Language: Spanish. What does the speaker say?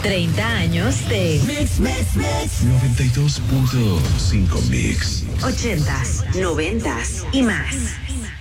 30 años de Mix, mix, mix. 92.5 Mix. 80s, 90s y más.